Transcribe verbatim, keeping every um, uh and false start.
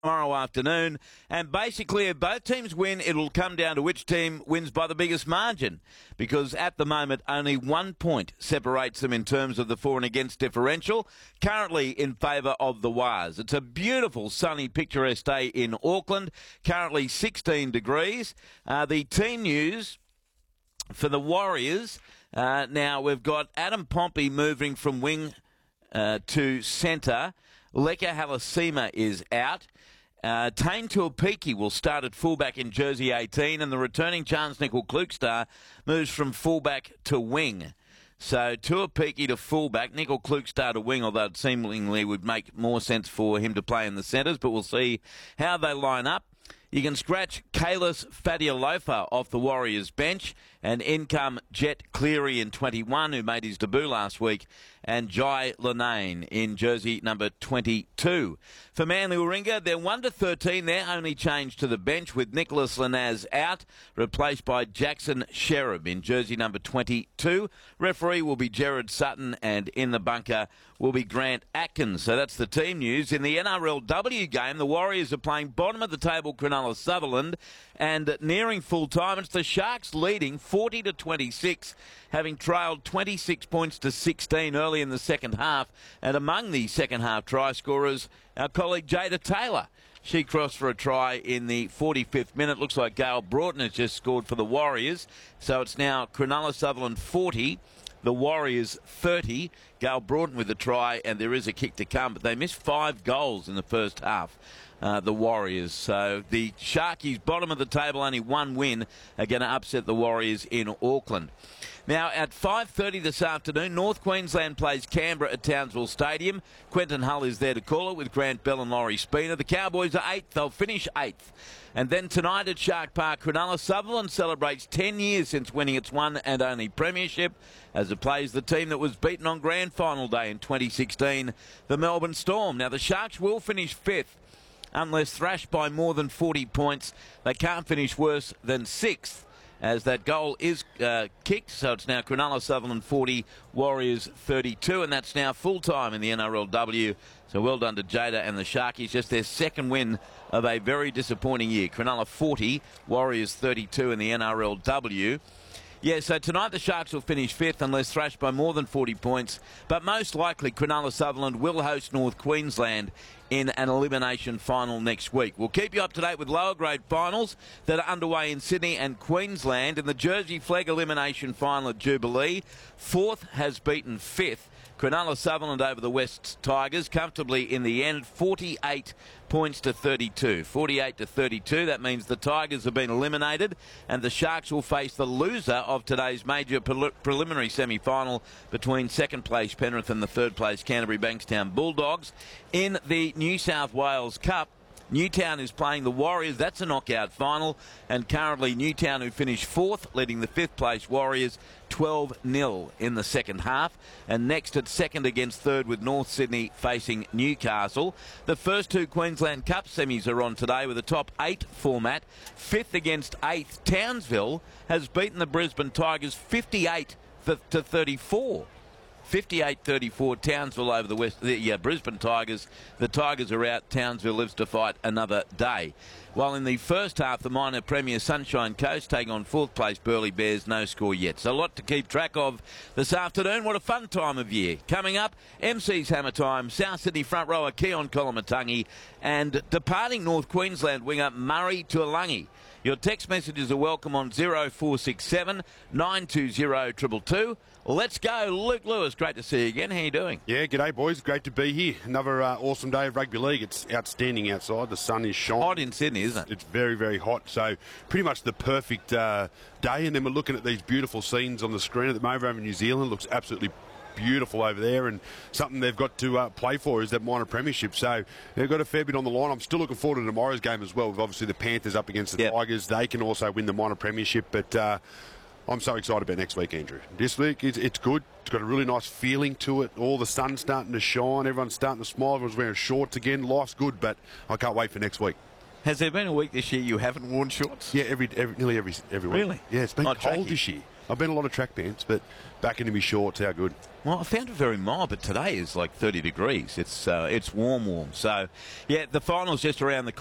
tomorrow afternoon. And basically, if both teams win, it'll come down to which team wins by the biggest margin. Because at the moment, only one point separates them in terms of the for and against differential, currently in favour of the Wars. It's a beautiful, sunny, picturesque day in Auckland, currently sixteen degrees. Uh, the team news for the Warriors, uh, now we've got Adam Pompey moving from wing uh, to centre. Leka Halasima is out. Uh, Tane Tuapiki will start at fullback in jersey eighteen, and the returning Chance Nickel Klukstar moves from fullback to wing. So Tuapiki to fullback, Nickel Klukstar to wing, although it seemingly would make more sense for him to play in the centres, but we'll see how they line up. You can scratch Kalis Fadialofa off the Warriors bench, and in come Jet Cleary in twenty-one, who made his debut last week, and Jai Lanane in jersey number twenty-two. For Manly Warringah, they're one to thirteen. They're only changed to the bench with Nicholas Lanaz out, replaced by Jackson Sherab in jersey number twenty-two. Referee will be Gerard Sutton, and in the bunker will be Grant Atkins. So that's the team news. In the N R L W game, the Warriors are playing bottom of the table Cronulla Sutherland, and nearing full time, it's the Sharks leading forty to twenty-six, having trailed twenty-six points to sixteen early in the second half. And among the second half try scorers, our colleague Jada Taylor. She crossed for a try in the forty-fifth minute. Looks like Gail Broughton has just scored for the Warriors. So it's now Cronulla Sutherland forty, the Warriors thirty. Gail Broughton with a try, and there is a kick to come. But they missed five goals in the first half, uh, the Warriors. So the Sharkies, bottom of the table, only one win, are going to upset the Warriors in Auckland. Now, at five thirty this afternoon, North Queensland plays Canberra at Townsville Stadium. Quentin Hull is there to call it with Grant Bell and Laurie Spina. The Cowboys are eighth. They'll finish eighth. And then tonight at Shark Park, Cronulla Sutherland celebrates ten years since winning its one and only premiership as it plays the team that was beaten on grand final day in twenty sixteen, the Melbourne Storm. Now, the Sharks will finish fifth unless thrashed by more than forty points. They can't finish worse than sixth, as that goal is uh, kicked. So it's now Cronulla Sutherland forty, Warriors thirty-two, and that's now full-time in the N R L W. So well done to Jada and the Sharkies. Just their second win of a very disappointing year. Cronulla forty, Warriors thirty-two in the N R L W. Yeah, so tonight the Sharks will finish fifth unless thrashed by more than forty points. But most likely Cronulla Sutherland will host North Queensland in an elimination final next week. We'll keep you up to date with lower grade finals that are underway in Sydney and Queensland. In the Jersey Flegg elimination final at Jubilee, fourth has beaten fifth. Cronulla Sutherland over the West Tigers comfortably in the end, forty-eight points to thirty-two. forty-eight to thirty-two, that means the Tigers have been eliminated, and the Sharks will face the loser of today's major pre preliminary semi-final between second place Penrith and the third place Canterbury Bankstown Bulldogs. In the New South Wales Cup, Newtown is playing the Warriors. That's a knockout final. And currently Newtown, who finished fourth, leading the fifth place Warriors twelve nil in the second half. And next at second against third with North Sydney facing Newcastle. The first two Queensland Cup semis are on today with a top eight format. Fifth against eighth, Townsville has beaten the Brisbane Tigers fifty-eight to thirty-four. fifty-eight thirty-four, Townsville over the West, the uh, Brisbane Tigers. The Tigers are out. Townsville lives to fight another day. While in the first half, the minor premier Sunshine Coast taking on fourth place Burleigh Bears, no score yet. So a lot to keep track of this afternoon. What a fun time of year. Coming up, M C's Hammer Time, South Sydney front rower Keon Kolomatangi, and departing North Queensland winger Murray Tuolangi. Your text messages are welcome on zero four six seven, nine two zero, two two two. Let's go, Luke Lewis. Great to see you again. How are you doing? Yeah, g'day, boys. Great to be here. Another uh, awesome day of rugby league. It's outstanding outside. The sun is shining. Hot in Sydney, isn't it? It's very, very hot. So pretty much the perfect uh, day. And then we're looking at these beautiful scenes on the screen at the moment over in New Zealand. Looks absolutely beautiful over there, and something they've got to uh, play for is that minor premiership. So they've got a fair bit on the line. I'm still looking forward to tomorrow's game as well, with obviously the Panthers up against the yep. Tigers. They can also win the minor premiership, but uh, I'm so excited about next week, Andrew. This week, it's, it's good. It's got a really nice feeling to it. All the sun's starting to shine. Everyone's starting to smile. Everyone's wearing shorts again. Life's good, but I can't wait for next week. Has there been a week this year you haven't worn shorts? Yeah, every, every nearly every every week. Really? Yeah, it's been Not cold tricky. this year. I've been a lot of track pants, but back into my shorts, how good. Well, I found it very mild, but today is like thirty degrees. It's uh, it's warm, warm. So, yeah, the final's just around the corner.